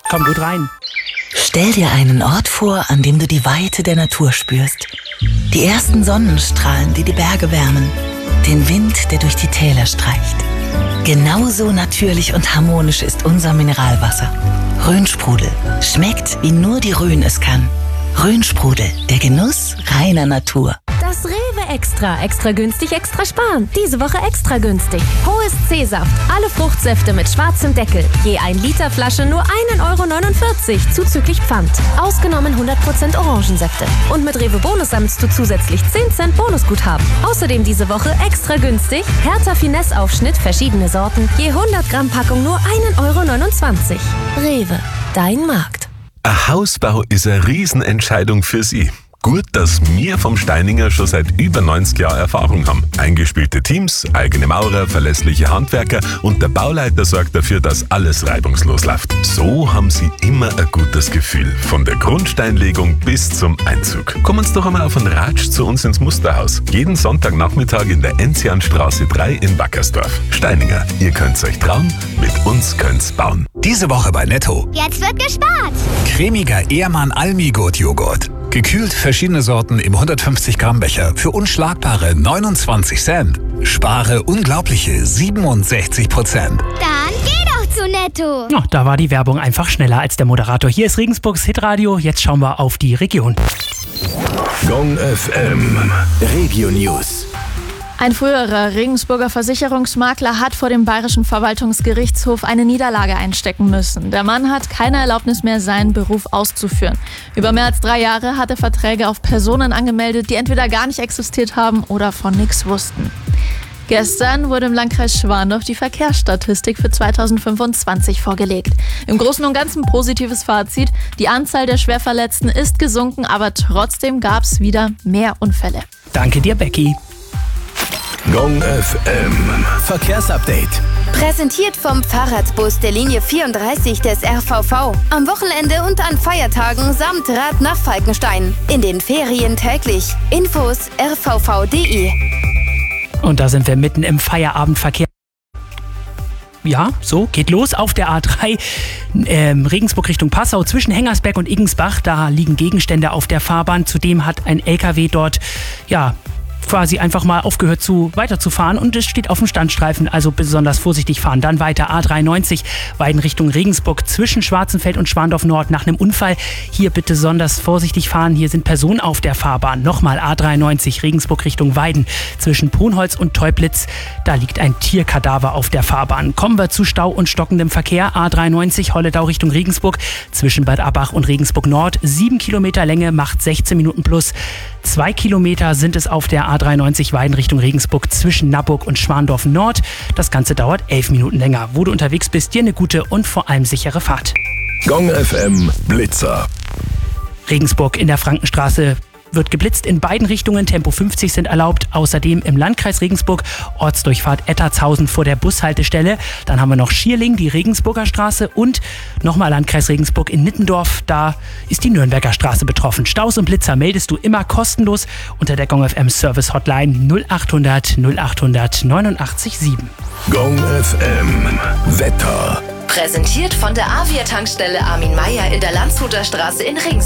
Komm gut rein. Stell dir einen Ort vor, an dem du die Weite der Natur spürst. Die ersten Sonnenstrahlen, die die Berge wärmen. Den Wind, der durch die Täler streicht. Genauso natürlich und harmonisch ist unser Mineralwasser. Rhönsprudel. Schmeckt, wie nur die Rhön es kann. Rhönsprudel, der Genuss reiner Natur. Das Rewe Extra. Extra günstig, extra sparen. Diese Woche extra günstig. Hohes C-Saft. Alle Fruchtsäfte mit schwarzem Deckel. Je 1 Liter Flasche nur 1,49 € zuzüglich Pfand. Ausgenommen 100% Orangensäfte. Und mit Rewe Bonus sammelst du zusätzlich 10 Cent Bonusguthaben. Außerdem diese Woche extra günstig. Hertha Finesse Aufschnitt, verschiedene Sorten. Je 100 Gramm Packung nur 1,29 €. Rewe, dein Markt. Ein Hausbau ist eine Riesenentscheidung für Sie. Gut, dass wir vom Steininger schon seit über 90 Jahren Erfahrung haben. Eingespielte Teams, eigene Maurer, verlässliche Handwerker und der Bauleiter sorgt dafür, dass alles reibungslos läuft. So haben Sie immer ein gutes Gefühl, von der Grundsteinlegung bis zum Einzug. Kommen Sie doch einmal auf einen Ratsch zu uns ins Musterhaus. Jeden Sonntagnachmittag in der Enzianstraße 3 in Wackersdorf. Steininger, ihr könnt's euch trauen, mit uns könnt's bauen. Diese Woche bei Netto. Jetzt wird gespart. Cremiger Ehrmann Almigurt-Joghurt. Gekühlt verschiedene Sorten im 150 Gramm Becher für unschlagbare 29 Cent. Spare unglaubliche 67%. Dann geh doch zu Netto. Ja, da war die Werbung einfach schneller als der Moderator. Hier ist Regensburgs Hitradio. Jetzt schauen wir auf die Region. Gong FM Regio News. Ein früherer Regensburger Versicherungsmakler hat vor dem Bayerischen Verwaltungsgerichtshof eine Niederlage einstecken müssen. Der Mann hat keine Erlaubnis mehr, seinen Beruf auszuführen. Über mehr als 3 Jahre hat er Verträge auf Personen angemeldet, die entweder gar nicht existiert haben oder von nichts wussten. Gestern wurde im Landkreis Schwandorf die Verkehrsstatistik für 2025 vorgelegt. Im Großen und Ganzen positives Fazit. Die Anzahl der Schwerverletzten ist gesunken, aber trotzdem gab es wieder mehr Unfälle. Danke dir, Becky. Gong FM Verkehrsupdate. Präsentiert vom Fahrradbus der Linie 34 des RVV. Am Wochenende und an Feiertagen samt Rad nach Falkenstein. In den Ferien täglich. Infos rvv.de. Und da sind wir mitten im Feierabendverkehr. Ja, so, geht los auf der A3 Regensburg Richtung Passau zwischen Hengersberg und Iggensbach. Da liegen Gegenstände auf der Fahrbahn. Zudem hat ein LKW dort, quasi einfach mal aufgehört weiterzufahren und es steht auf dem Standstreifen, also besonders vorsichtig fahren. Dann weiter A93 Weiden Richtung Regensburg zwischen Schwarzenfeld und Schwandorf Nord nach einem Unfall. Hier bitte besonders vorsichtig fahren, hier sind Personen auf der Fahrbahn. Nochmal A93 Regensburg Richtung Weiden zwischen Ponholz und Teublitz, da liegt ein Tierkadaver auf der Fahrbahn. Kommen wir zu Stau und stockendem Verkehr. A93 Holledau Richtung Regensburg zwischen Bad Abbach und Regensburg Nord. 7 Kilometer Länge, macht 16 Minuten plus. 2 Kilometer sind es auf der A93 Weiden Richtung Regensburg zwischen Naburg und Schwandorf Nord. Das Ganze dauert 11 Minuten länger. Wo du unterwegs bist, dir eine gute und vor allem sichere Fahrt. Gong FM Blitzer. Regensburg in der Frankenstraße wird geblitzt in beiden Richtungen. Tempo 50 sind erlaubt. Außerdem im Landkreis Regensburg Ortsdurchfahrt Ettertshausen vor der Bushaltestelle. Dann haben wir noch Schierling, die Regensburger Straße und nochmal Landkreis Regensburg in Nittendorf. Da ist die Nürnberger Straße betroffen. Staus und Blitzer meldest du immer kostenlos unter der Gong FM Service Hotline 0800 0800 89 7. Gong FM Wetter. Präsentiert von der Avia-Tankstelle Armin Meier in der Landshuter Straße in Regensburg.